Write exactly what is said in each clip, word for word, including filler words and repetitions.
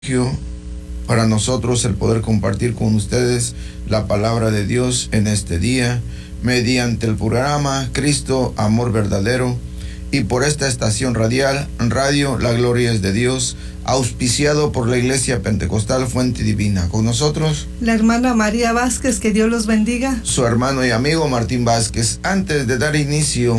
Para nosotros el poder compartir con ustedes la palabra de Dios en este día, mediante el programa Cristo, Amor Verdadero, y por esta estación radial, Radio La Gloria es de Dios, auspiciado por la Iglesia Pentecostal Fuente Divina. Con nosotros, la hermana María Vázquez, que Dios los bendiga. Su hermano y amigo Martín Vázquez. Antes de dar inicio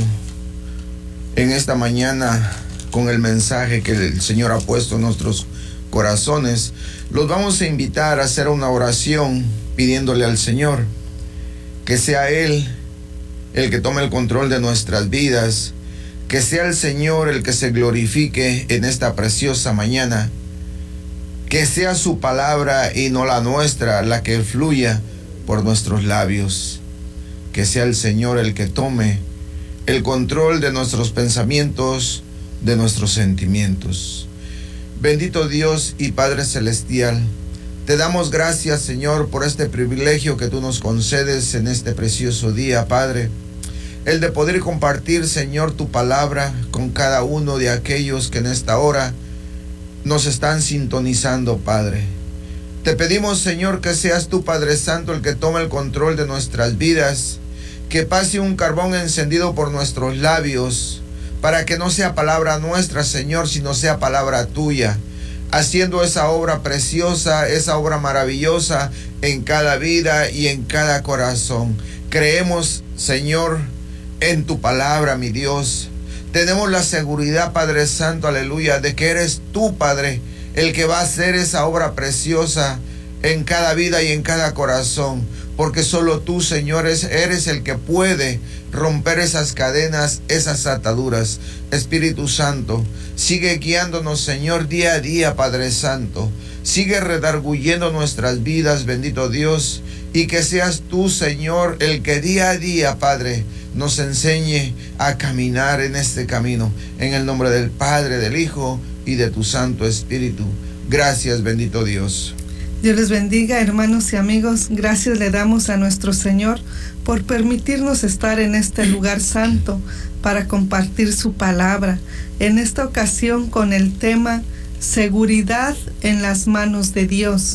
en esta mañana con el mensaje que el Señor ha puesto en nuestros corazones, los vamos a invitar a hacer una oración pidiéndole al Señor que sea Él el que tome el control de nuestras vidas, que sea el Señor el que se glorifique en esta preciosa mañana, que sea su palabra y no la nuestra la que fluya por nuestros labios, que sea el Señor el que tome el control de nuestros pensamientos, de nuestros sentimientos. Bendito Dios y Padre Celestial, te damos gracias, Señor, por este privilegio que tú nos concedes en este precioso día, Padre. El de poder compartir, Señor, tu palabra con cada uno de aquellos que en esta hora nos están sintonizando, Padre. Te pedimos, Señor, que seas tú, Padre Santo, el que tome el control de nuestras vidas, que pase un carbón encendido por nuestros labios, para que no sea palabra nuestra, Señor, sino sea palabra tuya, haciendo esa obra preciosa, esa obra maravillosa en cada vida y en cada corazón. Creemos, Señor, en tu palabra, mi Dios. Tenemos la seguridad, Padre Santo, aleluya, de que eres tú, Padre, el que va a hacer esa obra preciosa en cada vida y en cada corazón, porque solo tú, Señor, eres el que puede romper esas cadenas, esas ataduras. Espíritu Santo, sigue guiándonos, Señor, día a día, Padre Santo. Sigue redarguyendo nuestras vidas, bendito Dios, y que seas tú, Señor, el que día a día, Padre, nos enseñe a caminar en este camino. En el nombre del Padre, del Hijo y de tu Santo Espíritu. Gracias, bendito Dios. Dios les bendiga, hermanos y amigos. Gracias le damos a nuestro Señor por permitirnos estar en este lugar santo para compartir su palabra. En esta ocasión con el tema Seguridad en las manos de Dios.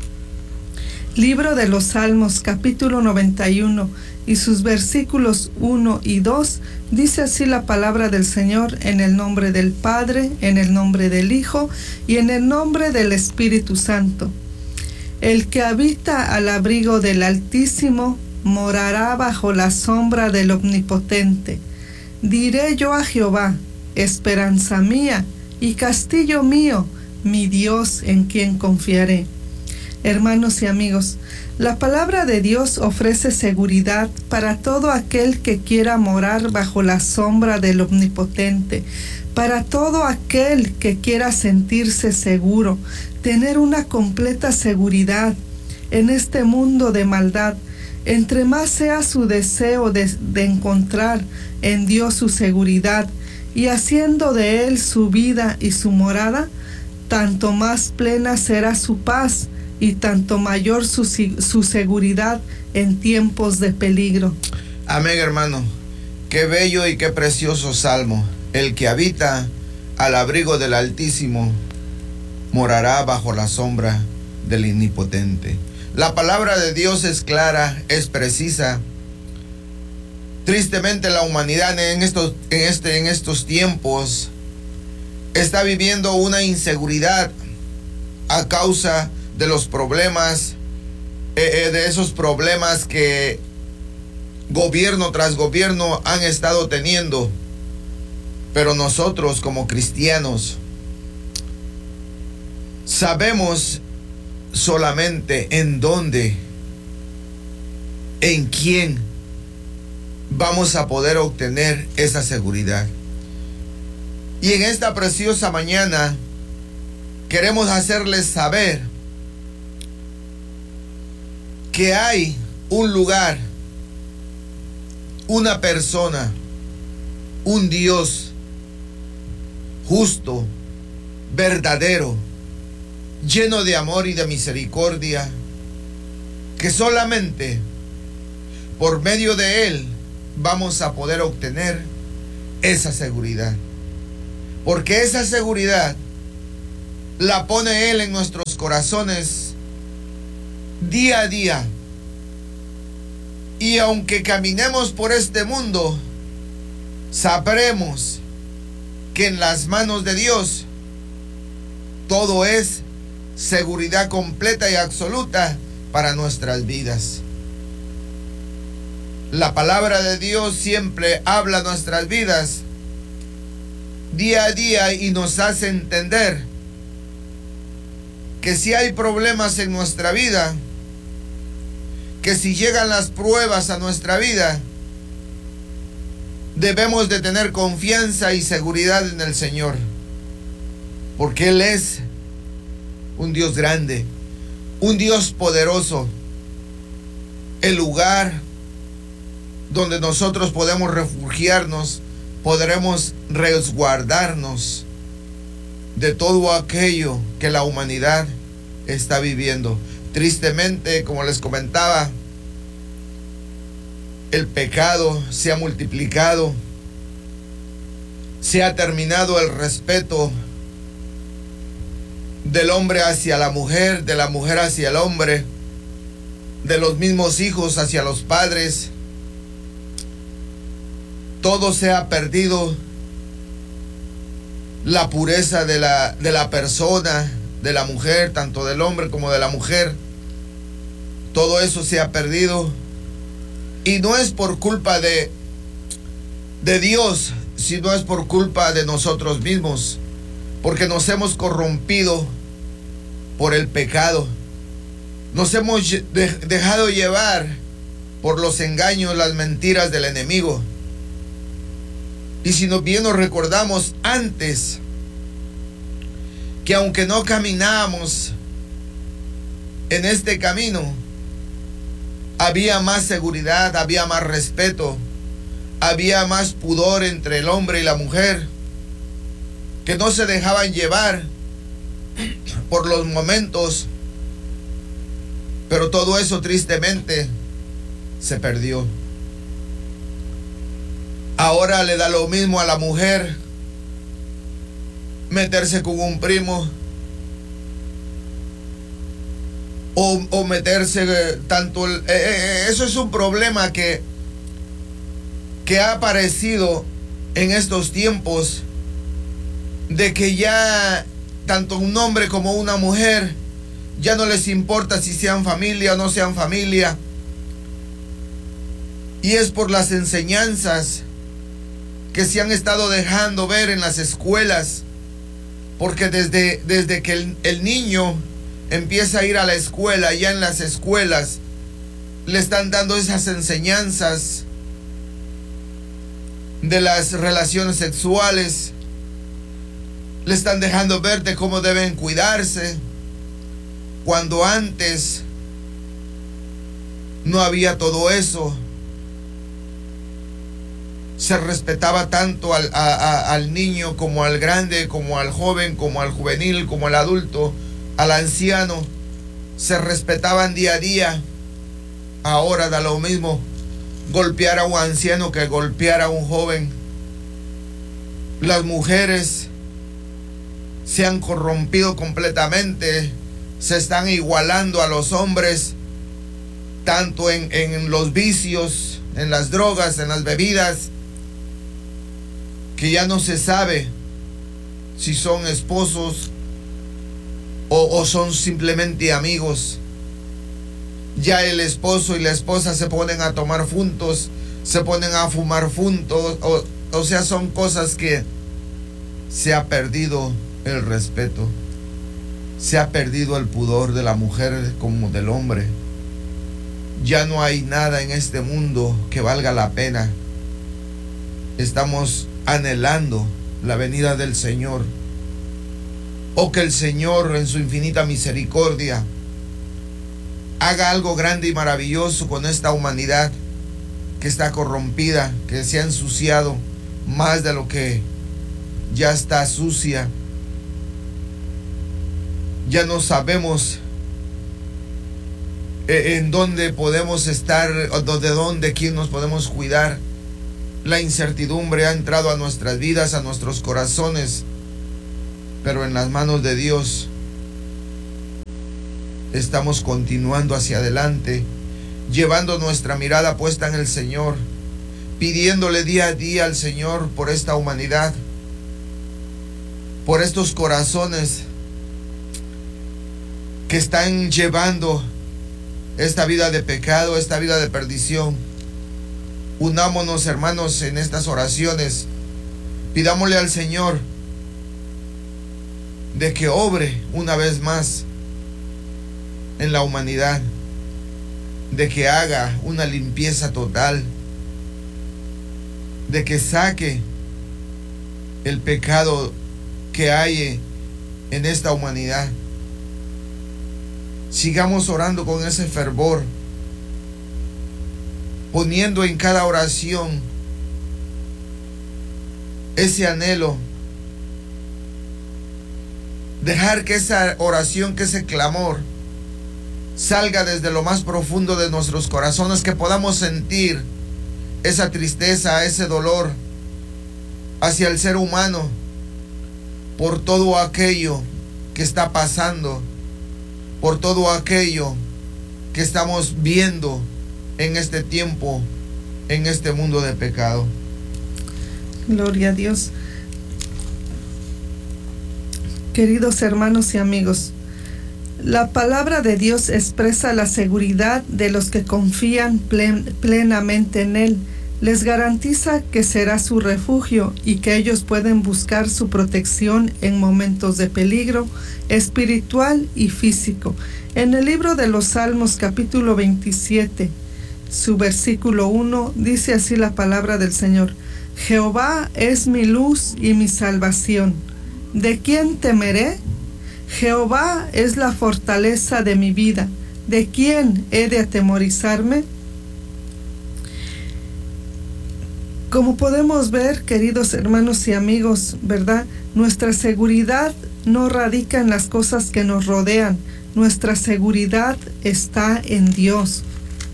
Libro de los Salmos, capítulo noventa y uno, y sus versículos uno y dos, dice así la palabra del Señor: en el nombre del Padre, en el nombre del Hijo y en el nombre del Espíritu Santo. El que habita al abrigo del Altísimo morará bajo la sombra del Omnipotente. Diré yo a Jehová, esperanza mía y castillo mío, mi Dios en quien confiaré. Hermanos y amigos, la palabra de Dios ofrece seguridad para todo aquel que quiera morar bajo la sombra del Omnipotente, para todo aquel que quiera sentirse seguro, tener una completa seguridad en este mundo de maldad. Entre más sea su deseo de, de encontrar en Dios su seguridad y haciendo de Él su vida y su morada, tanto más plena será su paz y tanto mayor su, su seguridad en tiempos de peligro. Amén, hermano. Qué bello y qué precioso salmo. El que habita al abrigo del Altísimo morará bajo la sombra del Omnipotente. La palabra de Dios es clara, es precisa. Tristemente la humanidad en estos, en este, en estos tiempos está viviendo una inseguridad a causa de los problemas, eh, de esos problemas que gobierno tras gobierno han estado teniendo. Pero nosotros como cristianos sabemos solamente en dónde, en quién vamos a poder obtener esa seguridad. Y en esta preciosa mañana queremos hacerles saber que hay un lugar, una persona, un Dios justo, verdadero, lleno de amor y de misericordia, que solamente por medio de Él vamos a poder obtener esa seguridad. Porque esa seguridad la pone Él en nuestros corazones día a día. Y aunque caminemos por este mundo, sabremos que en las manos de Dios todo es seguridad completa y absoluta para nuestras vidas. La palabra de Dios siempre habla a nuestras vidas día a día y nos hace entender que si hay problemas en nuestra vida, que si llegan las pruebas a nuestra vida, debemos de tener confianza y seguridad en el Señor, porque Él es un Dios grande, un Dios poderoso, el lugar donde nosotros podemos refugiarnos, podremos resguardarnos de todo aquello que la humanidad está viviendo. Tristemente, como les comentaba, el pecado se ha multiplicado, se ha terminado el respeto del hombre hacia la mujer, de la mujer hacia el hombre, de los mismos hijos hacia los padres. Todo se ha perdido, la pureza de la, de la persona, de la mujer, tanto del hombre como de la mujer. Todo eso se ha perdido. Y no es por culpa de, de Dios, sino es por culpa de nosotros mismos, porque nos hemos corrompido por el pecado. Nos hemos de, dejado llevar por los engaños, las mentiras del enemigo. Y si nos bien nos recordamos antes, que aunque no caminábamos en este camino, había más seguridad, había más respeto, había más pudor entre el hombre y la mujer, que no se dejaban llevar por los momentos, pero todo eso tristemente se perdió. Ahora le da lo mismo a la mujer meterse con un primo o, o meterse eh, tanto el, eh, eh, eso es un problema que que ha aparecido en estos tiempos, de que ya tanto un hombre como una mujer ya no les importa si sean familia o no sean familia, y es por las enseñanzas que se han estado dejando ver en las escuelas, porque desde, desde que el, el niño empieza a ir a la escuela, ya en las escuelas le están dando esas enseñanzas de las relaciones sexuales, le están dejando ver de cómo deben cuidarse, cuando antes no había todo eso. Se respetaba tanto al, a, a, al niño como al grande, como al joven, como al juvenil, como al adulto, al anciano. Se respetaban día a día. Ahora da lo mismo golpear a un anciano que golpear a un joven. Las mujeres se han corrompido completamente, se están igualando a los hombres, tanto en, en los vicios, en las drogas, en las bebidas, que ya no se sabe si son esposos o, o son simplemente amigos. Ya el esposo y la esposa se ponen a tomar juntos, se ponen a fumar juntos, o, o sea, son cosas que se ha perdido el respeto, se ha perdido el pudor de la mujer como del hombre. Ya no hay nada en este mundo que valga la pena. Estamos anhelando la venida del Señor, o que el Señor en su infinita misericordia haga algo grande y maravilloso con esta humanidad que está corrompida, que se ha ensuciado más de lo que ya está sucia. Ya no sabemos en dónde podemos estar, de dónde, quién nos podemos cuidar. La incertidumbre ha entrado a nuestras vidas, a nuestros corazones, pero en las manos de Dios estamos continuando hacia adelante, llevando nuestra mirada puesta en el Señor, pidiéndole día a día al Señor por esta humanidad, por estos corazones que están llevando esta vida de pecado, esta vida de perdición. Unámonos, hermanos, en estas oraciones. Pidámosle al Señor de que obre una vez más en la humanidad, de que haga una limpieza total, de que saque el pecado que hay en esta humanidad. Sigamos orando con ese fervor, poniendo en cada oración ese anhelo, dejar que esa oración, que ese clamor salga desde lo más profundo de nuestros corazones, que podamos sentir esa tristeza, ese dolor hacia el ser humano por todo aquello que está pasando, por todo aquello que estamos viendo en este tiempo, en este mundo de pecado. Gloria a Dios. Queridos hermanos y amigos, la palabra de Dios expresa la seguridad de los que confían plen, plenamente en Él. Les garantiza que será su refugio y que ellos pueden buscar su protección en momentos de peligro espiritual y físico. En el libro de los Salmos, capítulo veintisiete, su versículo uno, dice así la palabra del Señor: Jehová es mi luz y mi salvación. ¿De quién temeré? Jehová es la fortaleza de mi vida. ¿De quién he de atemorizarme? Como podemos ver, queridos hermanos y amigos, ¿verdad? Nuestra seguridad no radica en las cosas que nos rodean. Nuestra seguridad está en Dios.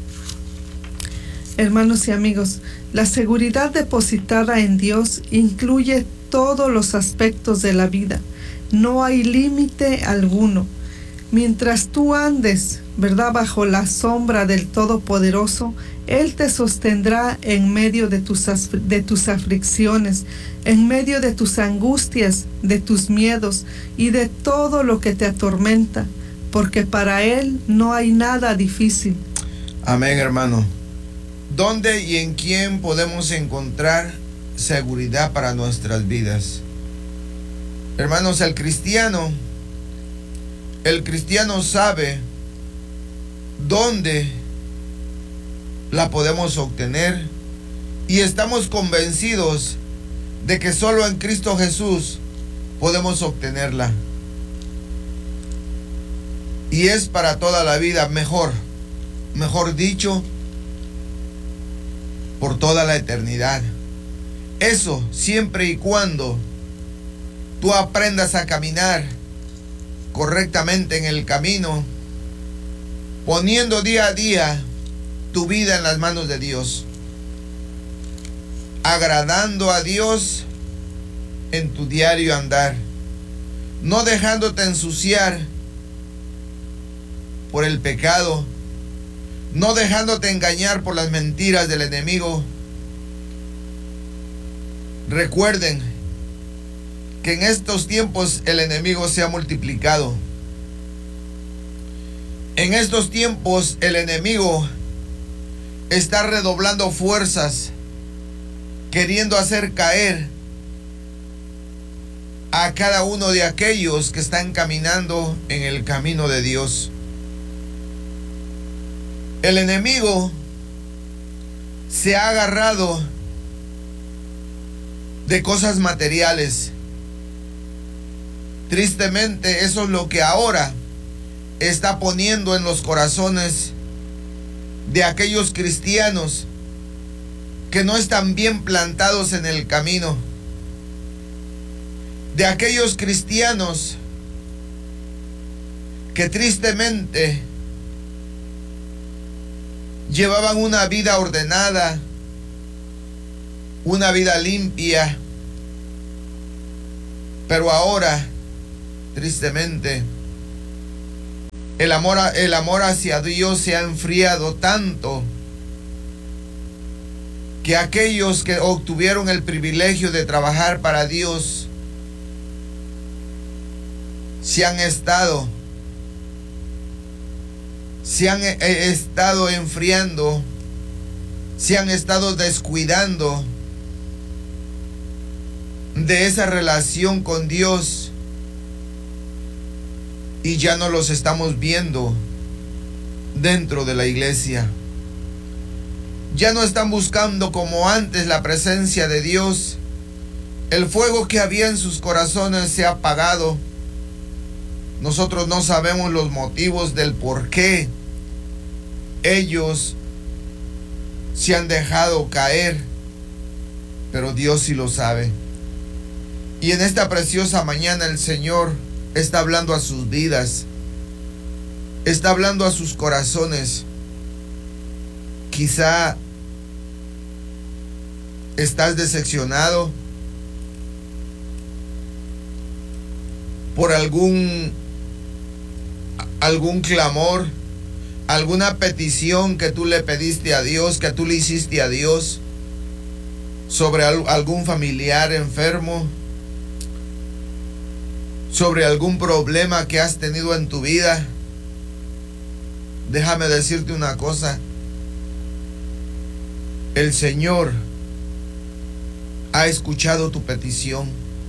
Hermanos y amigos, la seguridad depositada en Dios incluye todos los aspectos de la vida. No hay límite alguno. Mientras tú andes, ¿verdad?, bajo la sombra del Todopoderoso, Él te sostendrá en medio de tus, de tus aflicciones, en medio de tus angustias, de tus miedos y de todo lo que te atormenta, porque para Él no hay nada difícil. Amén, hermano. ¿Dónde y en quién podemos encontrar seguridad para nuestras vidas? Hermanos, el cristiano, el cristiano sabe dónde la podemos obtener y estamos convencidos de que solo en Cristo Jesús podemos obtenerla. Y es para toda la vida, mejor, mejor dicho, por toda la eternidad. Eso siempre y cuando tú aprendas a caminar correctamente en el camino, poniendo día a día tu vida en las manos de Dios, agradando a Dios en tu diario andar, no dejándote ensuciar por el pecado, no dejándote engañar por las mentiras del enemigo. Recuerden que en estos tiempos el enemigo se ha multiplicado. En estos tiempos el enemigo está redoblando fuerzas, queriendo hacer caer a cada uno de aquellos que están caminando en el camino de Dios. El enemigo se ha agarrado de cosas materiales. Tristemente, eso es lo que ahora está poniendo en los corazones de aquellos cristianos que no están bien plantados en el camino, de aquellos cristianos que tristemente llevaban una vida ordenada, una vida limpia, pero ahora tristemente, el amor, el amor hacia Dios se ha enfriado tanto que aquellos que obtuvieron el privilegio de trabajar para Dios se han estado se han eh, estado enfriando, se han estado descuidando de esa relación con Dios, y ya no los estamos viendo dentro de la iglesia. Ya no están buscando como antes la presencia de Dios. El fuego que había en sus corazones se ha apagado. Nosotros no sabemos los motivos del por qué ellos se han dejado caer, pero Dios sí lo sabe. Y en esta preciosa mañana el Señor está hablando a sus vidas, está hablando a sus corazones. Quizá estás decepcionado por algún algún clamor, alguna petición que tú le pediste a Dios, que tú le hiciste a Dios sobre algún familiar enfermo, sobre algún problema que has tenido en tu vida. Déjame decirte una cosa. El Señor ha escuchado tu petición.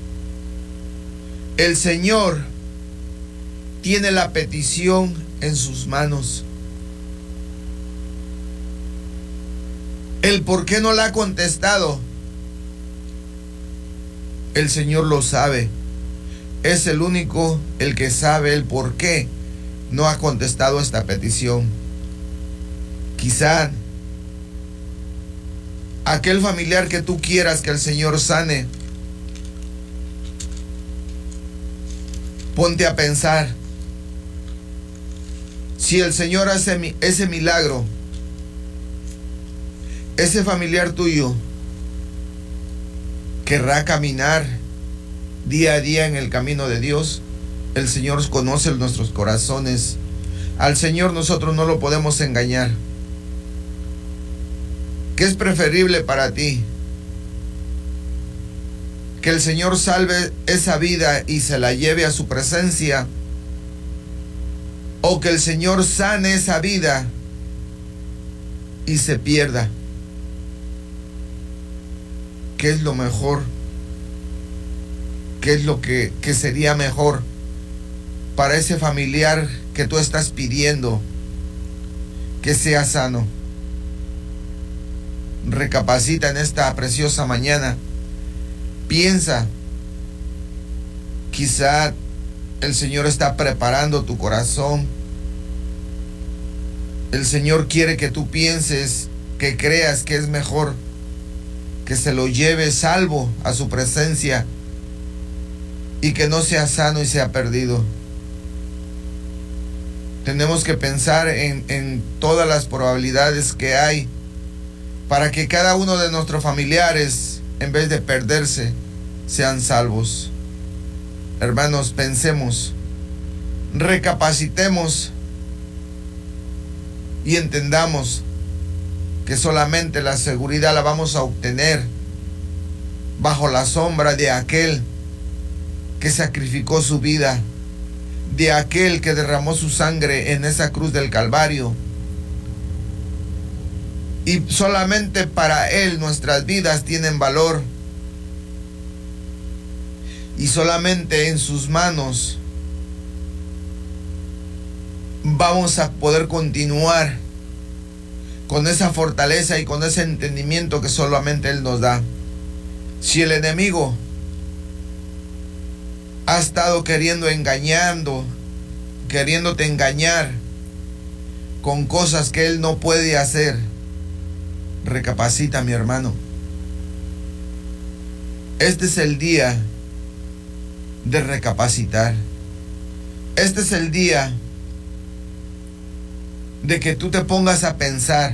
El Señor tiene la petición en sus manos. El por qué no la ha contestado, el Señor lo sabe. Es el único el que sabe el por qué no ha contestado esta petición. Quizá aquel familiar que tú quieras que el Señor sane, ponte a pensar, si el Señor hace ese milagro, ese familiar tuyo querrá caminar día a día en el camino de Dios. El Señor conoce nuestros corazones. Al Señor nosotros no lo podemos engañar. ¿Qué es preferible para ti? ¿Que el Señor salve esa vida y se la lleve a su presencia? ¿O que el Señor sane esa vida y se pierda? ¿Qué es lo mejor? ¿Qué es lo que, que sería mejor para ese familiar que tú estás pidiendo que sea sano? Recapacita en esta preciosa mañana. Piensa, quizá el Señor está preparando tu corazón. El Señor quiere que tú pienses, que creas que es mejor que se lo lleve salvo a su presencia y que no sea sano y sea perdido. Tenemos que pensar en, en todas las probabilidades que hay para que cada uno de nuestros familiares, en vez de perderse, sean salvos. Hermanos, pensemos, recapacitemos y entendamos que solamente la seguridad la vamos a obtener bajo la sombra de aquel que sacrificó su vida, de aquel que derramó su sangre en esa cruz del Calvario. Y solamente para Él nuestras vidas tienen valor. Y solamente en sus manos vamos a poder continuar con esa fortaleza y con ese entendimiento que solamente Él nos da. Si el enemigo ha estado queriendo engañando, queriéndote engañar con cosas que Él no puede hacer, recapacita, mi hermano. Este es el día de recapacitar. Este es el día de que tú te pongas a pensar,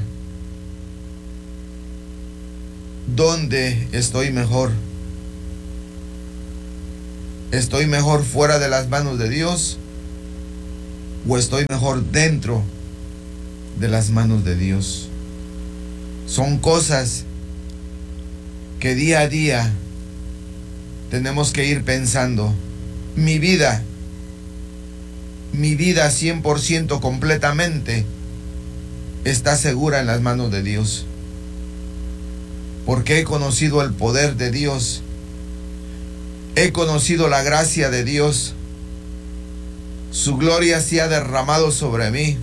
¿dónde estoy mejor? ¿Estoy mejor fuera de las manos de Dios o estoy mejor dentro de las manos de Dios? Son cosas que día a día tenemos que ir pensando. Mi vida, mi vida cien por ciento completamente está segura en las manos de Dios, porque he conocido el poder de Dios, he conocido la gracia de Dios, su gloria se ha derramado sobre mí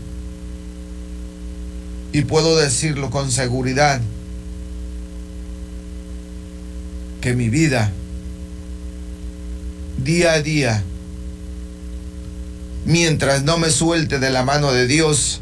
y puedo decirlo con seguridad que mi vida día a día, mientras no me suelte de la mano de Dios,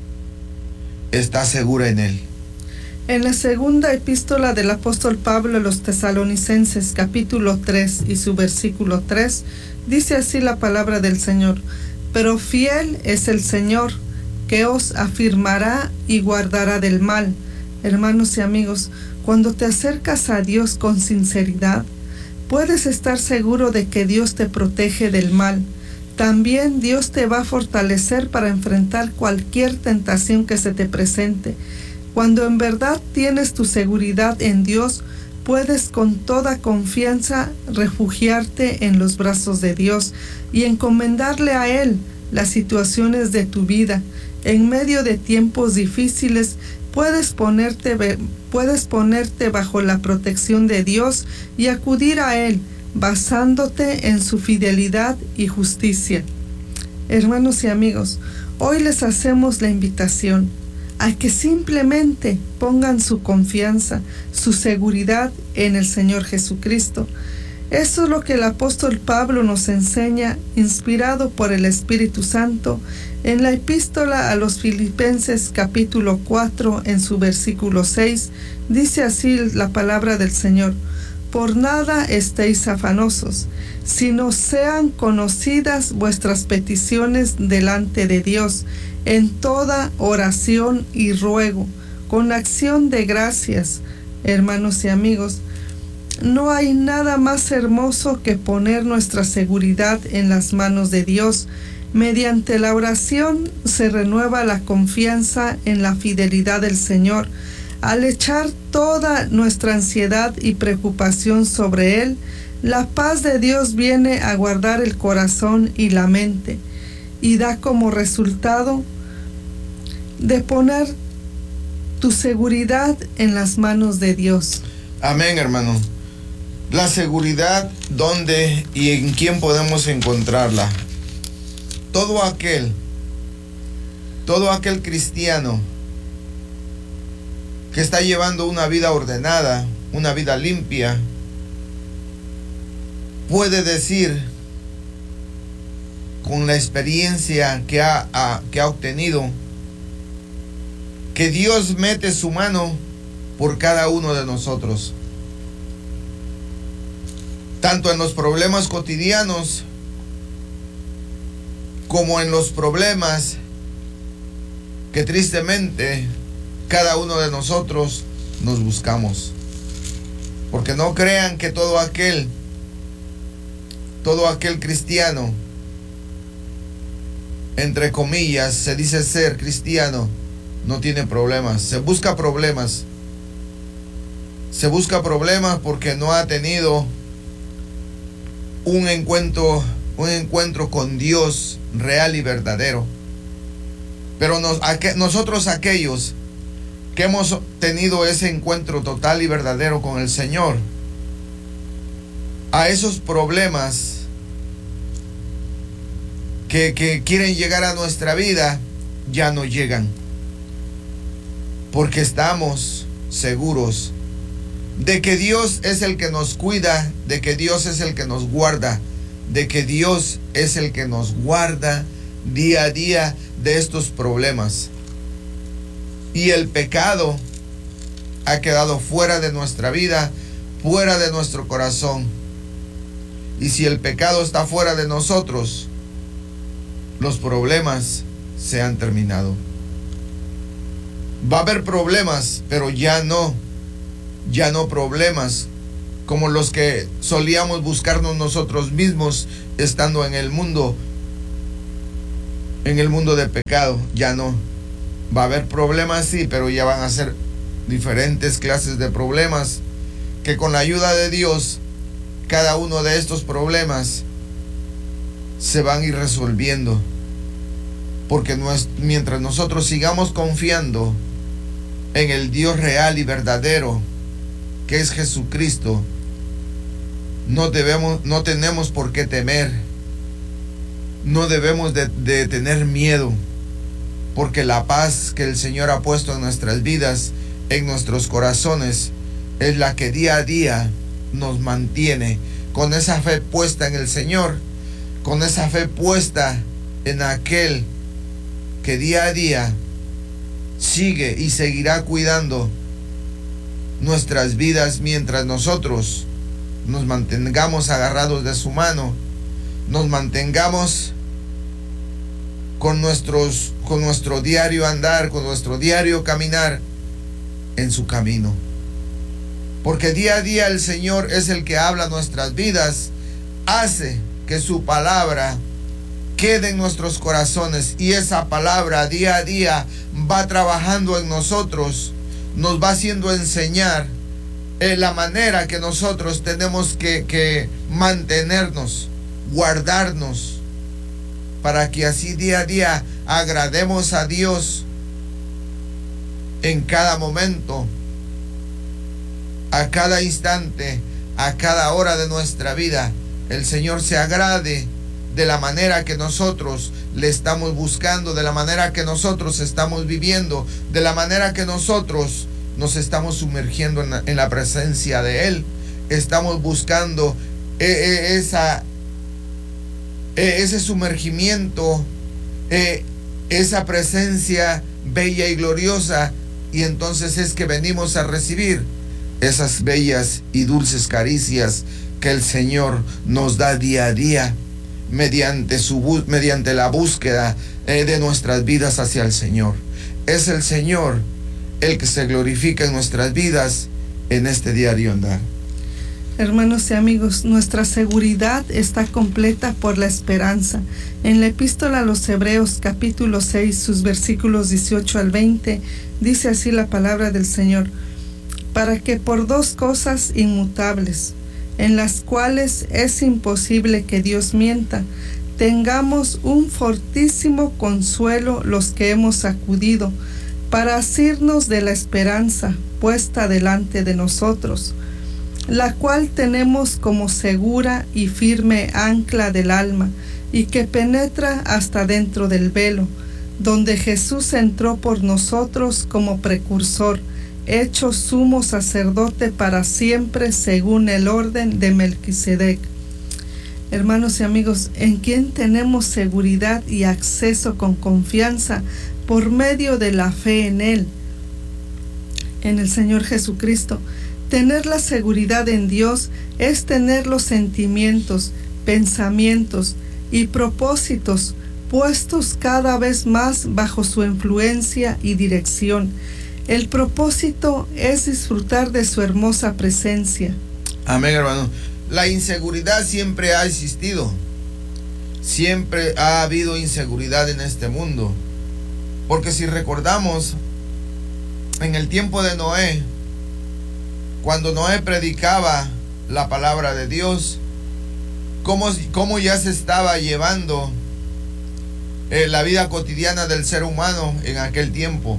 está segura en Él. En la segunda epístola del apóstol Pablo a los Tesalonicenses, capítulo tres y su versículo tres, dice así la palabra del Señor: pero fiel es el Señor, que os afirmará y guardará del mal. Hermanos y amigos, cuando te acercas a Dios con sinceridad, puedes estar seguro de que Dios te protege del mal. También Dios te va a fortalecer para enfrentar cualquier tentación que se te presente. Cuando en verdad tienes tu seguridad en Dios, puedes con toda confianza refugiarte en los brazos de Dios y encomendarle a Él las situaciones de tu vida. En medio de tiempos difíciles, puedes ponerte, puedes ponerte bajo la protección de Dios y acudir a Él, basándote en su fidelidad y justicia. Hermanos y amigos, hoy les hacemos la invitación a que simplemente pongan su confianza, su seguridad en el Señor Jesucristo. Eso es lo que el apóstol Pablo nos enseña, inspirado por el Espíritu Santo, en la epístola a los Filipenses capítulo cuatro, en su versículo seis, dice así la palabra del Señor: por nada estéis afanosos, sino sean conocidas vuestras peticiones delante de Dios, en toda oración y ruego, con acción de gracias. Hermanos y amigos, no hay nada más hermoso que poner nuestra seguridad en las manos de Dios. Mediante la oración se renueva la confianza en la fidelidad del Señor. Al echar toda nuestra ansiedad y preocupación sobre Él, la paz de Dios viene a guardar el corazón y la mente, y da como resultado de poner tu seguridad en las manos de Dios. Amén, hermano. La seguridad, ¿dónde y en quién podemos encontrarla? Todo aquel, todo aquel cristiano que está llevando una vida ordenada, una vida limpia, puede decir con la experiencia que ha, ha, que ha obtenido, que Dios mete su mano por cada uno de nosotros, tanto en los problemas cotidianos como en los problemas que tristemente cada uno de nosotros nos buscamos. Porque no crean que todo aquel, todo aquel cristiano, entre comillas, se dice ser cristiano, no tiene problemas. Se busca problemas. Se busca problemas porque no ha tenido un encuentro, un encuentro con Dios real y verdadero. Pero nos, aqu- nosotros aquellos que hemos tenido ese encuentro total y verdadero con el Señor, a esos problemas que, que quieren llegar a nuestra vida ya no llegan, porque estamos seguros de que Dios es el que nos cuida, de que Dios es el que nos guarda, de que Dios es el que nos guarda día a día de estos problemas. Y el pecado ha quedado fuera de nuestra vida, fuera de nuestro corazón. Y si el pecado está fuera de nosotros, los problemas se han terminado. Va a haber problemas, pero ya no, ya no problemas como los que solíamos buscarnos nosotros mismos estando en el mundo, en el mundo de pecado. Ya no. Va a haber problemas, sí, pero ya van a ser diferentes clases de problemas, que con la ayuda de Dios, cada uno de estos problemas se van a ir resolviendo. Porque mientras nosotros sigamos confiando en el Dios real y verdadero, que es Jesucristo, no debemos, no tenemos por qué temer, no debemos de, de tener miedo, porque la paz que el Señor ha puesto en nuestras vidas, en nuestros corazones, es la que día a día nos mantiene con esa fe puesta en el Señor, con esa fe puesta en aquel que día a día sigue y seguirá cuidando nuestras vidas mientras nosotros nos mantengamos agarrados de su mano, nos mantengamos con nuestros, con nuestro diario andar, con nuestro diario caminar en su camino. Porque día a día el Señor es el que habla nuestras vidas, hace que su palabra quede en nuestros corazones, y esa palabra día a día va trabajando en nosotros, nos va haciendo enseñar eh, la manera que nosotros tenemos que, que mantenernos, guardarnos, para que así día a día agrademos a Dios en cada momento, a cada instante, a cada hora de nuestra vida. El Señor se agrade de la manera que nosotros le estamos buscando, de la manera que nosotros estamos viviendo, de la manera que nosotros nos estamos sumergiendo en la, en la presencia de Él. Estamos buscando eh, eh, esa, eh, ese sumergimiento, eh, esa presencia bella y gloriosa, y entonces es que venimos a recibir esas bellas y dulces caricias que el Señor nos da día a día, mediante, su, mediante la búsqueda eh, de nuestras vidas hacia el Señor. Es el Señor el que se glorifica en nuestras vidas en este diario andar. Hermanos y amigos, nuestra seguridad está completa por la esperanza. En la epístola a los Hebreos capítulo seis, sus versículos dieciocho al veinte, dice así la palabra del Señor: para que por dos cosas inmutables, en las cuales es imposible que Dios mienta, tengamos un fortísimo consuelo los que hemos acudido, para asirnos de la esperanza puesta delante de nosotros, la cual tenemos como segura y firme ancla del alma, y que penetra hasta dentro del velo, donde Jesús entró por nosotros como precursor, hecho sumo sacerdote para siempre según el orden de Melquisedec. Hermanos y amigos, ¿en quién tenemos seguridad y acceso con confianza? Por medio de la fe en Él, en el Señor Jesucristo. Tener la seguridad en Dios es tener los sentimientos, pensamientos y propósitos puestos cada vez más bajo su influencia y dirección. El propósito es disfrutar de su hermosa presencia. Amén, hermano. La inseguridad siempre ha existido. Siempre ha habido inseguridad en este mundo. Porque si recordamos, en el tiempo de Noé, cuando Noé predicaba la palabra de Dios, cómo, cómo ya se estaba llevando eh, la vida cotidiana del ser humano en aquel tiempo.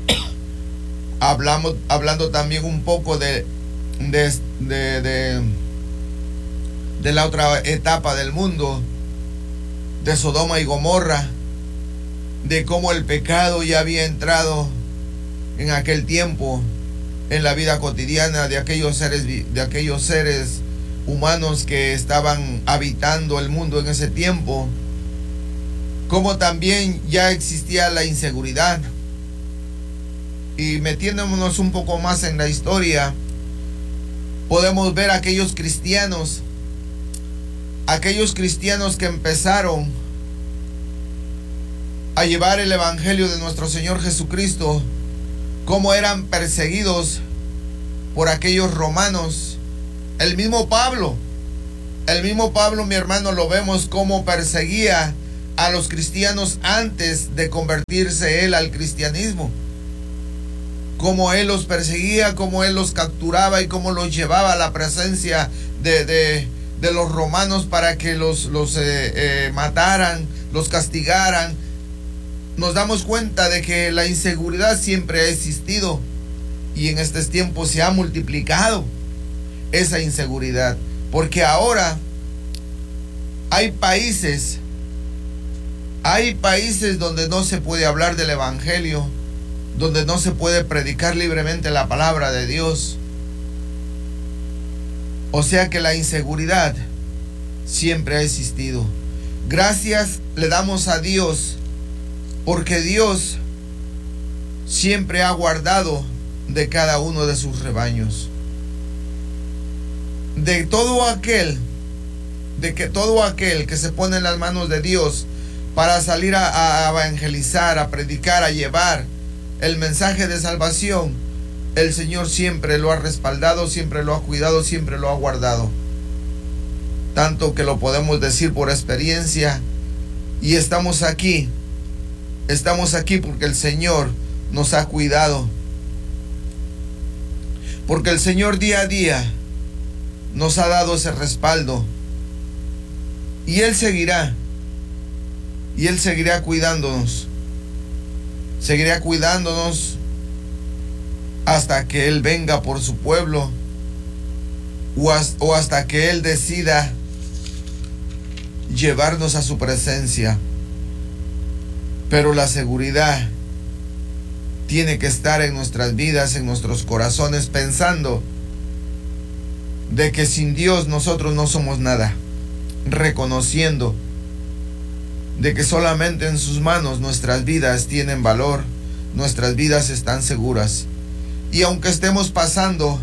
Hablamos, hablando también un poco de, de, de, de, de la otra etapa del mundo, de Sodoma y Gomorra, de cómo el pecado ya había entrado en aquel tiempo en la vida cotidiana de aquellos seres, de aquellos seres humanos que estaban habitando el mundo en ese tiempo, como también ya existía la inseguridad. Y metiéndonos un poco más en la historia, podemos ver a aquellos cristianos, aquellos cristianos que empezaron a llevar el evangelio de nuestro Señor Jesucristo, cómo eran perseguidos por aquellos romanos El mismo Pablo, el mismo Pablo, mi hermano, lo vemos cómo perseguía a los cristianos antes de convertirse él al cristianismo. Cómo él los perseguía, cómo él los capturaba y cómo los llevaba a la presencia de, de, de los romanos para que los, los eh, eh, mataran, los castigaran. Nos damos cuenta de que la inseguridad siempre ha existido y en estos tiempos se ha multiplicado esa inseguridad, porque ahora hay países, hay países donde no se puede hablar del evangelio, donde no se puede predicar libremente la palabra de Dios. O sea que la inseguridad siempre ha existido. Gracias le damos a Dios, porque Dios siempre ha guardado de cada uno de sus rebaños. De todo aquel, de que todo aquel que se pone en las manos de Dios para salir a, a evangelizar, a predicar, a llevar el mensaje de salvación, el Señor siempre lo ha respaldado, siempre lo ha cuidado, siempre lo ha guardado. Tanto que lo podemos decir por experiencia, y estamos aquí, estamos aquí porque el Señor nos ha cuidado, porque el Señor día a día nos ha dado ese respaldo, y Él seguirá, y Él seguirá cuidándonos, seguirá cuidándonos hasta que Él venga por su pueblo, o hasta que Él decida llevarnos a su presencia. Pero la seguridad tiene que estar en nuestras vidas, en nuestros corazones, pensando de que sin Dios nosotros no somos nada, reconociendo de que solamente en sus manos nuestras vidas tienen valor, nuestras vidas están seguras. Y aunque estemos pasando,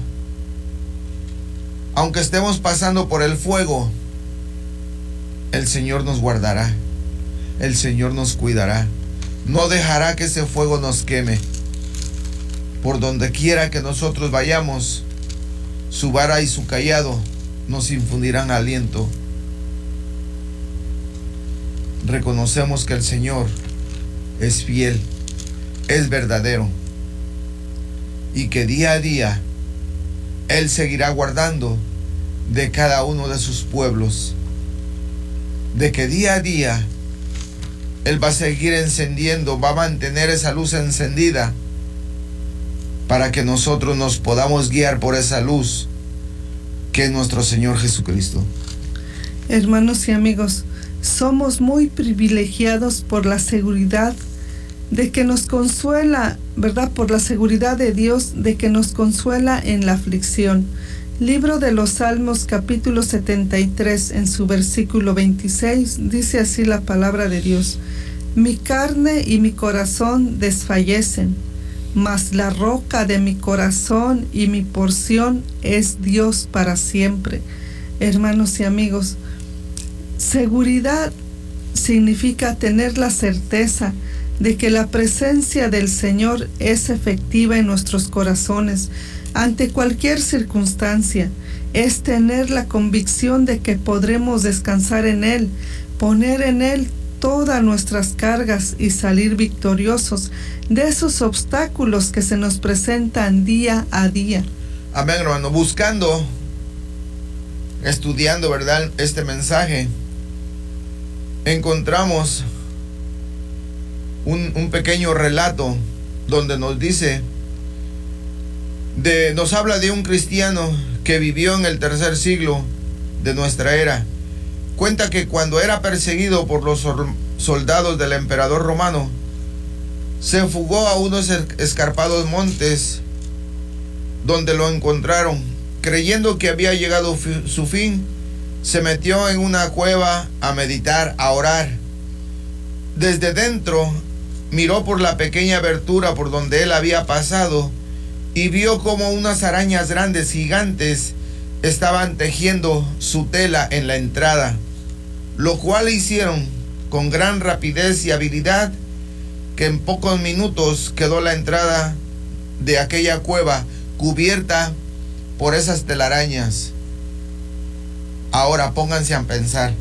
aunque estemos pasando por el fuego, el Señor nos guardará, el Señor nos cuidará, no dejará que ese fuego nos queme. Por donde quiera que nosotros vayamos, su vara y su cayado nos infundirán aliento. Reconocemos que el Señor es fiel, es verdadero, y que día a día Él seguirá guardando de cada uno de sus pueblos, de que día a día Él va a seguir encendiendo, va a mantener esa luz encendida para que nosotros nos podamos guiar por esa luz que es nuestro Señor Jesucristo. Hermanos y amigos, somos muy privilegiados por la seguridad de que nos consuela, ¿verdad? Por la seguridad de Dios, de que nos consuela en la aflicción. Libro de los Salmos, capítulo setenta y tres, en su versículo veintiséis, dice así la palabra de Dios: mi carne y mi corazón desfallecen, mas la roca de mi corazón y mi porción es Dios para siempre. Hermanos y amigos, seguridad significa tener la certeza de que la presencia del Señor es efectiva en nuestros corazones ante cualquier circunstancia. Es tener la convicción de que podremos descansar en Él, poner en Él todas nuestras cargas y salir victoriosos de esos obstáculos que se nos presentan día a día. Amén, hermano. Buscando, estudiando, ¿verdad?, este mensaje, encontramos un, un pequeño relato donde nos dice, de, nos habla de un cristiano que vivió en el tercer siglo de nuestra era. Cuenta que cuando era perseguido por los soldados del emperador romano, se fugó a unos escarpados montes donde lo encontraron. Creyendo que había llegado su fin, se metió en una cueva a meditar, a orar. Desde dentro miró por la pequeña abertura por donde él había pasado y vio como unas arañas grandes, gigantes, estaban tejiendo su tela en la entrada, lo cual hicieron con gran rapidez y habilidad que en pocos minutos quedó la entrada de aquella cueva cubierta por esas telarañas. Ahora pónganse a pensar.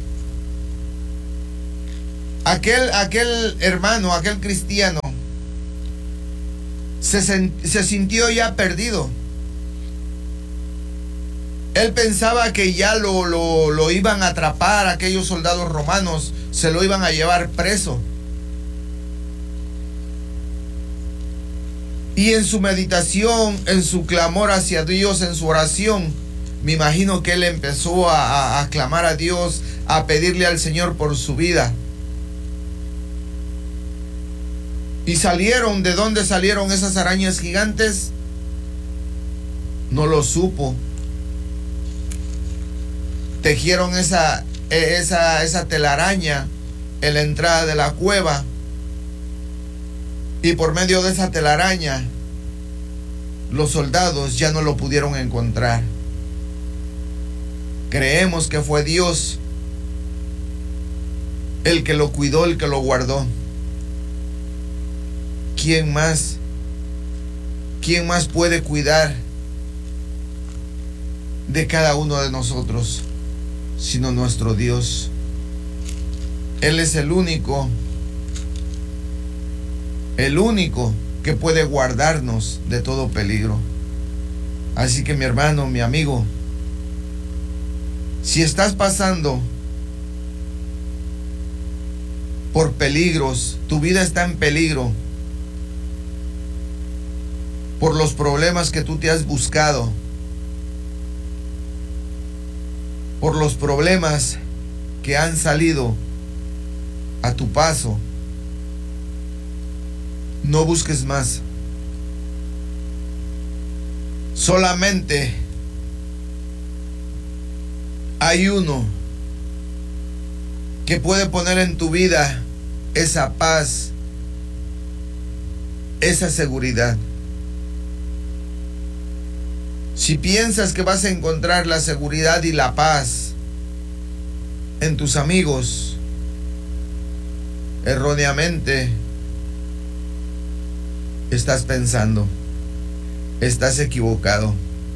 Aquel, aquel hermano, aquel cristiano, se, se sintió ya perdido. Él pensaba que ya lo, lo, lo iban a atrapar, aquellos soldados romanos, se lo iban a llevar preso. Y en su meditación, en su clamor hacia Dios, en su oración, me imagino que él empezó a, a, a clamar a Dios, a pedirle al Señor por su vida. Y salieron, ¿de dónde salieron esas arañas gigantes? No lo supo. Tejieron esa, esa, esa telaraña en la entrada de la cueva. Y por medio de esa telaraña, los soldados ya no lo pudieron encontrar. Creemos que fue Dios el que lo cuidó, el que lo guardó. ¿Quién más? ¿Quién más puede cuidar de cada uno de nosotros sino nuestro Dios? Él es el único, el único que puede guardarnos de todo peligro. Así que mi hermano, mi amigo, si estás pasando por peligros, tu vida está en peligro, por los problemas que tú te has buscado, por los problemas que han salido a tu paso, no busques más. Solamente hay uno que puede poner en tu vida esa paz, esa seguridad. Si piensas que vas a encontrar la seguridad y la paz en tus amigos, erróneamente estás pensando, estás equivocado.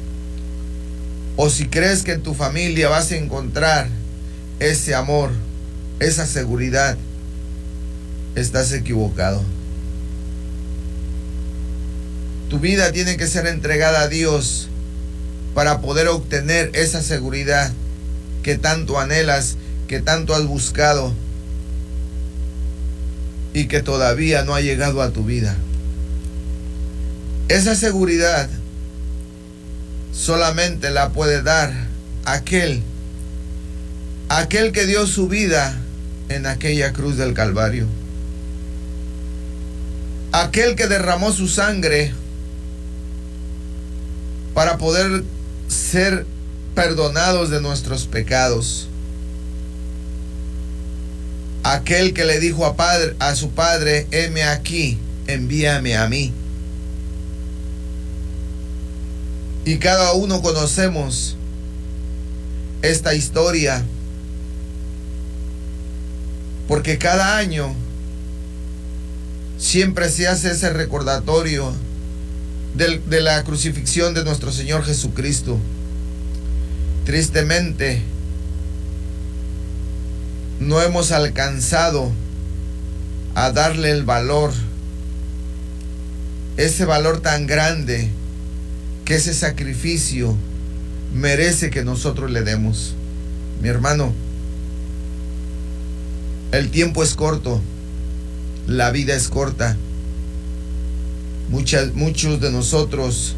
O si crees que en tu familia vas a encontrar ese amor, esa seguridad, estás equivocado. Tu vida tiene que ser entregada a Dios para poder obtener esa seguridad que tanto anhelas, que tanto has buscado y que todavía no ha llegado a tu vida. Esa seguridad solamente la puede dar aquel, aquel que dio su vida en aquella cruz del Calvario. Aquel que derramó su sangre para poder ser perdonados de nuestros pecados. Aquel que le dijo a, padre, a su padre, heme aquí, envíame a mí. Y cada uno conocemos esta historia, porque cada año siempre se hace ese recordatorio de, de la crucifixión de nuestro Señor Jesucristo. Tristemente, no hemos alcanzado a darle el valor, ese valor tan grande que ese sacrificio merece que nosotros le demos. Mi hermano, el tiempo es corto, la vida es corta. Muchas, muchos de nosotros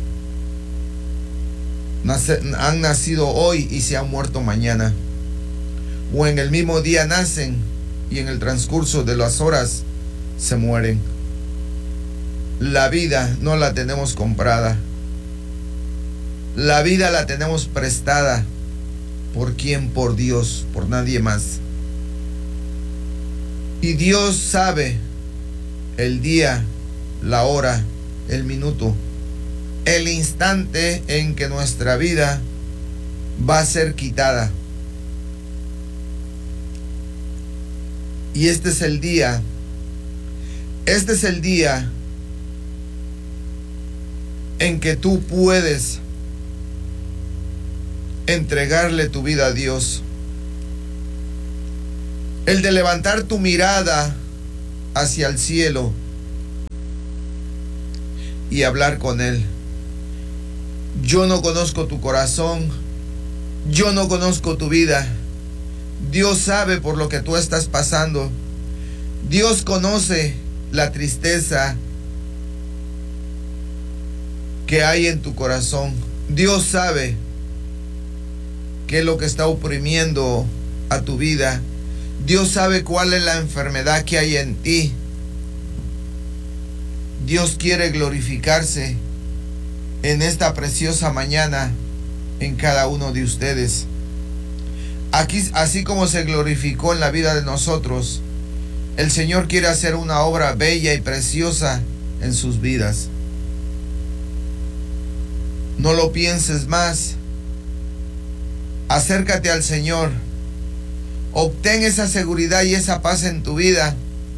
nace, han nacido hoy y se han muerto mañana. O en el mismo día nacen y en el transcurso de las horas se mueren. La vida no la tenemos comprada. La vida la tenemos prestada. ¿Por quién? Por Dios, por nadie más. Y Dios sabe el día, la hora, el minuto, el instante en que nuestra vida va a ser quitada. Y este es el día, este es el día en que tú puedes entregarle tu vida a Dios. el de levantar tu mirada hacia el cielo y hablar con Él. Yo no conozco tu corazón, yo no conozco tu vida. Dios sabe por lo que tú estás pasando. Dios conoce la tristeza que hay en tu corazón. Dios sabe qué es lo que está oprimiendo a tu vida. Dios sabe cuál es la enfermedad que hay en ti. Dios quiere glorificarse en esta preciosa mañana en cada uno de ustedes. Aquí, así como se glorificó en la vida de nosotros, el Señor quiere hacer una obra bella y preciosa en sus vidas. No lo pienses más. Acércate al Señor. Obtén esa seguridad y esa paz en tu vida.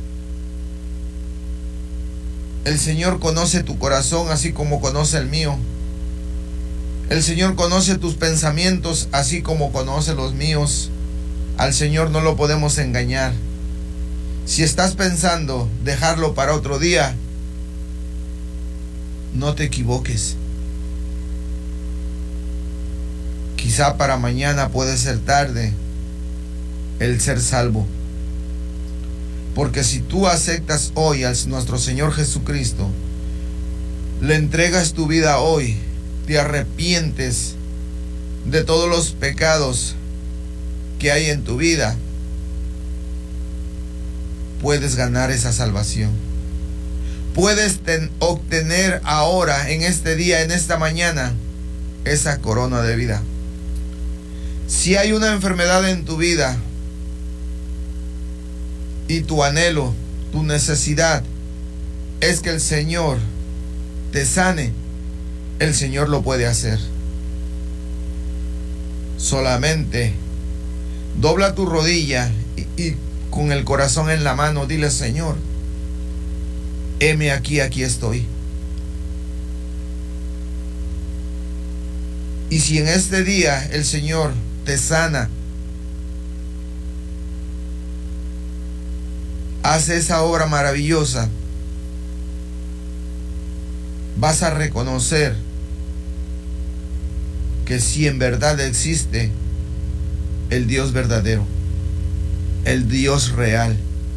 El Señor conoce tu corazón así como conoce el mío. El Señor conoce tus pensamientos así como conoce los míos. Al Señor no lo podemos engañar. Si estás pensando dejarlo para otro día, no te equivoques. Quizá para mañana puede ser tarde el ser salvo. Porque si tú aceptas hoy a nuestro Señor Jesucristo, le entregas tu vida hoy, te arrepientes de todos los pecados que hay en tu vida, puedes ganar esa salvación. Puedes ten, obtener ahora, en este día, en esta mañana, esa corona de vida. Si hay una enfermedad en tu vida y tu anhelo, tu necesidad es que el Señor te sane, el Señor lo puede hacer. Solamente dobla tu rodilla y, y con el corazón en la mano dile: Señor, heme aquí, aquí estoy. Y si en este día el Señor te sana, hace esa obra maravillosa, vas a reconocer que si en verdad existe el Dios verdadero, el Dios real.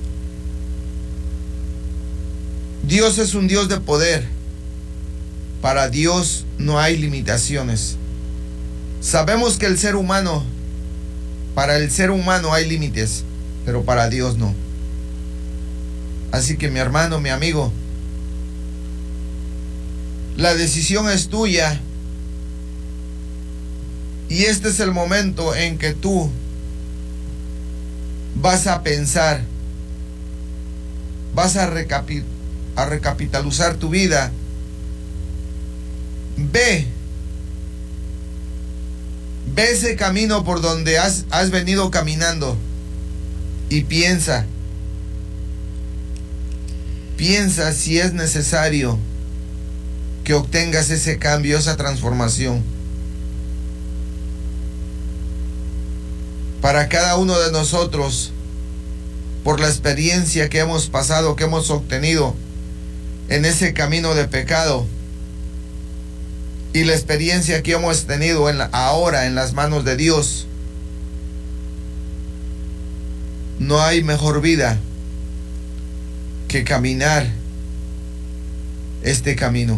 Dios es un Dios de poder. Para Dios no hay limitaciones. Sabemos que el ser humano, para el ser humano hay límites, pero para Dios no. Así que mi hermano, mi amigo, la decisión es tuya. Y este es el momento en que tú vas a pensar, vas a, recapi- a recapitalizar tu vida. Ve, ve ese camino por donde has, has venido caminando y piensa, piensa si es necesario que obtengas ese cambio, esa transformación. Para cada uno de nosotros, por la experiencia que hemos pasado, que hemos obtenido en ese camino de pecado, y la experiencia que hemos tenido en la, ahora en las manos de Dios, no hay mejor vida que caminar este camino,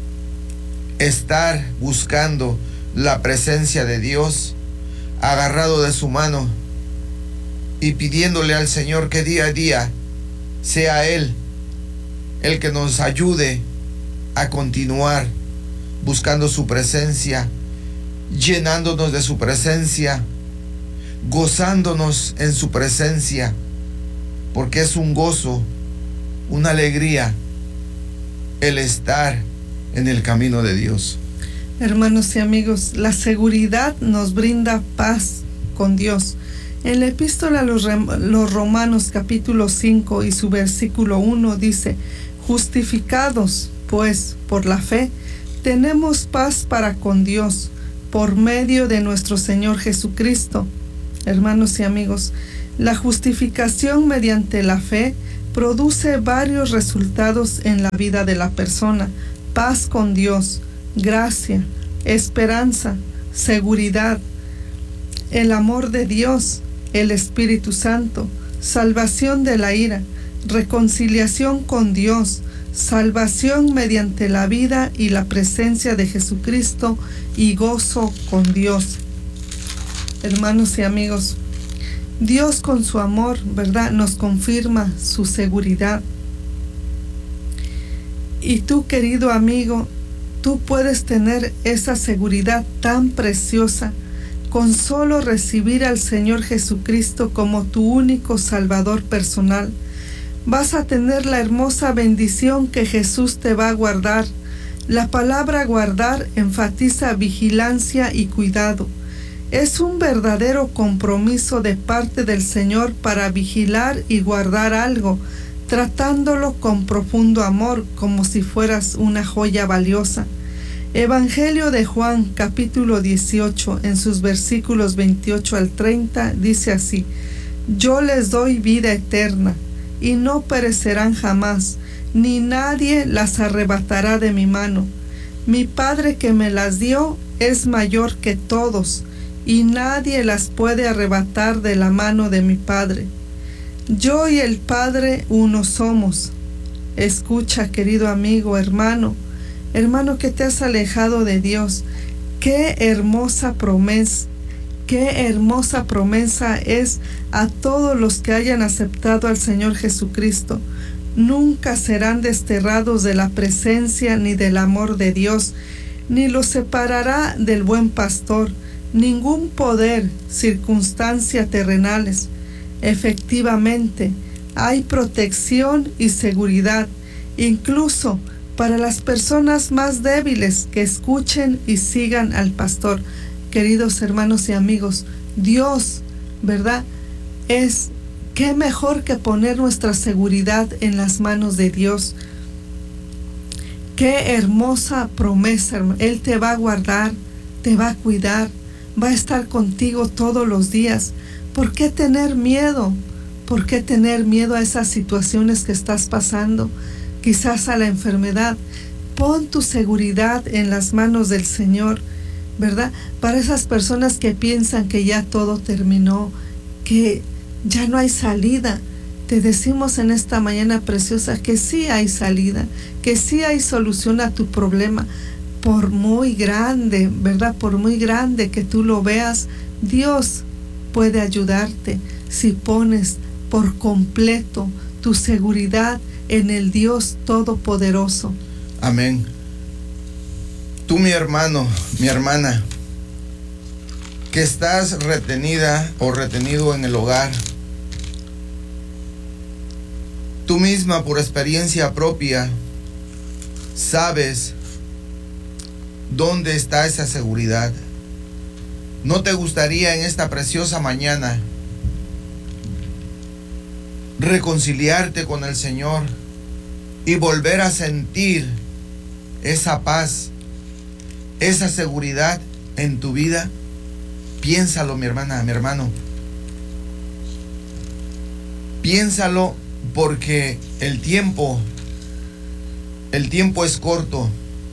estar buscando la presencia de Dios, agarrado de su mano y pidiéndole al Señor que día a día sea Él el que nos ayude a continuar buscando su presencia, llenándonos de su presencia, gozándonos en su presencia, porque es un gozo, una alegría el estar en el camino de Dios. Hermanos y amigos, la seguridad nos brinda paz con Dios. En la epístola a los, los Romanos capítulo cinco y su versículo uno dice: justificados pues por la fe, tenemos paz para con Dios por medio de nuestro Señor Jesucristo. Hermanos y amigos, La justificación mediante la fe produce varios resultados en la vida de la persona: paz con Dios, gracia, esperanza, seguridad, el amor de Dios, el Espíritu Santo, salvación de la ira, reconciliación con Dios, salvación mediante la vida y la presencia de Jesucristo y gozo con Dios. Hermanos y amigos, Dios con su amor, ¿verdad?, nos confirma su seguridad. Y tú, querido amigo, tú puedes tener esa seguridad tan preciosa con solo recibir al Señor Jesucristo como tu único Salvador personal. Vas a tener la hermosa bendición que Jesús te va a guardar. La palabra guardar enfatiza vigilancia y cuidado. Es un verdadero compromiso de parte del Señor para vigilar y guardar algo, tratándolo con profundo amor, como si fueras una joya valiosa. Evangelio de Juan, capítulo dieciocho, en sus versículos veintiocho al treinta, dice así: Yo les doy vida eterna, y no perecerán jamás, ni nadie las arrebatará de mi mano. Mi Padre que me las dio es mayor que todos, y nadie las puede arrebatar de la mano de mi Padre. Yo y el Padre uno somos. Escucha, querido amigo, hermano, hermano que te has alejado de Dios, qué hermosa promesa, qué hermosa promesa es a todos los que hayan aceptado al Señor Jesucristo. Nunca serán desterrados de la presencia ni del amor de Dios, ni los separará del buen pastor ningún poder, circunstancia terrenales. Efectivamente, hay protección y seguridad, incluso para las personas más débiles que escuchen y sigan al pastor. Queridos hermanos y amigos, Dios, ¿verdad?, es qué mejor que poner nuestra seguridad en las manos de Dios. Qué hermosa promesa, hermano. Él te va a guardar, te va a cuidar, va a estar contigo todos los días. ¿Por qué tener miedo? ¿Por qué tener miedo a esas situaciones que estás pasando? Quizás a la enfermedad. Pon tu seguridad en las manos del Señor, ¿verdad? Para esas personas que piensan que ya todo terminó, que ya no hay salida, te decimos en esta mañana preciosa que sí hay salida, que sí hay solución a tu problema. Por muy grande, ¿verdad? Por muy grande que tú lo veas, Dios puede ayudarte si pones por completo tu seguridad en el Dios Todopoderoso. Amén. Tú, mi hermano, mi hermana, que estás retenida o retenido en el hogar, tú misma por experiencia propia sabes dónde está esa seguridad. ¿No te gustaría en esta preciosa mañana reconciliarte con el Señor y volver a sentir esa paz, esa seguridad en tu vida? Piénsalo, mi hermana, mi hermano. Piénsalo, porque el tiempo, el tiempo es corto.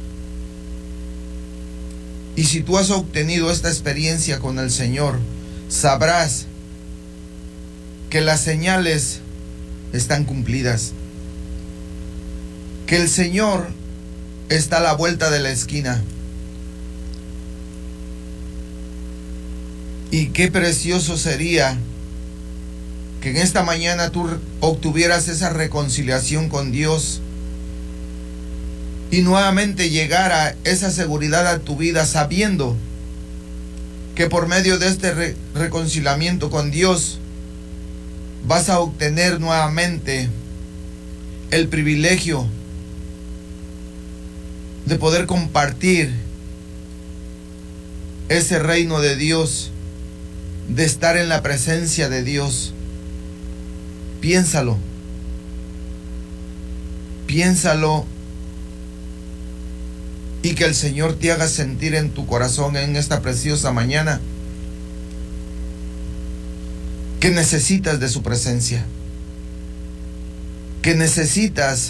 Y si tú has obtenido esta experiencia con el Señor, sabrás que las señales están cumplidas, que el Señor está a la vuelta de la esquina. Y qué precioso sería que en esta mañana tú obtuvieras esa reconciliación con Dios y nuevamente llegara esa seguridad a tu vida, sabiendo que por medio de este re reconciliamiento con Dios vas a obtener nuevamente el privilegio de poder compartir ese reino de Dios, de estar en la presencia de Dios. Piénsalo. Piénsalo. Y que el Señor te haga sentir en tu corazón en esta preciosa mañana que necesitas de su presencia, que necesitas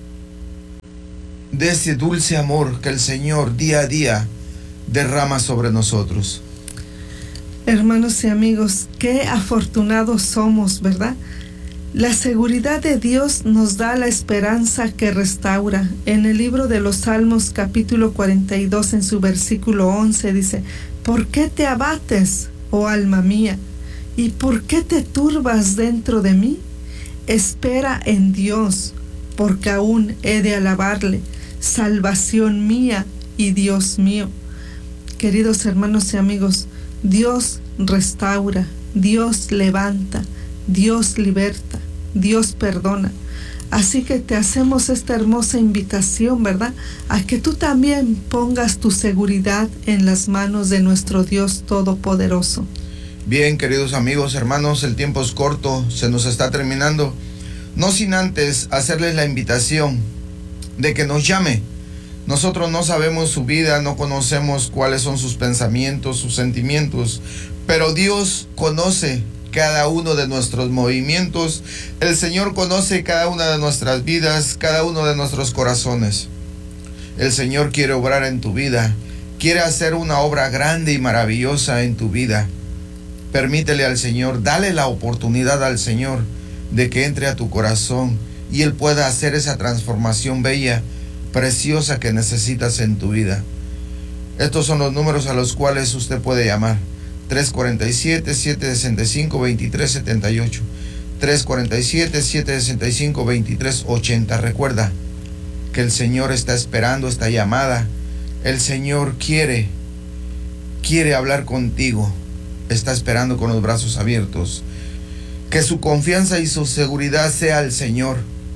de ese dulce amor que el Señor día a día derrama sobre nosotros. Hermanos y amigos, qué afortunados somos, ¿verdad? La seguridad de Dios nos da la esperanza que restaura. En el libro de los Salmos, capítulo cuarenta y dos, en su versículo once, dice: ¿por qué te abates, oh alma mía? ¿Y por qué te turbas dentro de mí? Espera en Dios, porque aún he de alabarle, salvación mía y Dios mío. Queridos hermanos y amigos, Dios restaura, Dios levanta, Dios liberta, Dios perdona. Así que te hacemos esta hermosa invitación, ¿verdad?, a que tú también pongas tu seguridad en las manos de nuestro Dios Todopoderoso. Bien, queridos amigos, hermanos, el tiempo es corto, se nos está terminando. No sin antes hacerles la invitación de que nos llame. Nosotros no sabemos su vida, no conocemos cuáles son sus pensamientos, sus sentimientos, pero Dios conoce cada uno de nuestros movimientos. El Señor conoce cada una de nuestras vidas, cada uno de nuestros corazones. El Señor quiere obrar en tu vida, quiere hacer una obra grande y maravillosa en tu vida. Permítele al Señor, dale la oportunidad al Señor de que entre a tu corazón y Él pueda hacer esa transformación bella, preciosa que necesitas en tu vida. Estos son los números a los cuales usted puede llamar: tres cuatro siete, siete seis cinco, dos tres siete ocho, tres cuatro siete, siete seis cinco, dos tres ocho cero. Recuerda que el Señor está esperando esta llamada. El Señor quiere, quiere hablar contigo. Está esperando con los brazos abiertos. Que su confianza y su seguridad sea el Señor.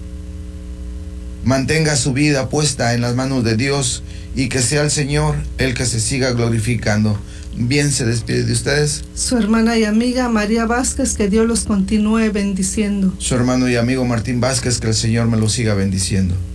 Mantenga su vida puesta en las manos de Dios y que sea el Señor el que se siga glorificando. Bien, se despide de ustedes su hermana y amiga María Vázquez. Que Dios los continúe bendiciendo. Su hermano y amigo Martín Vázquez. Que el Señor me lo siga bendiciendo.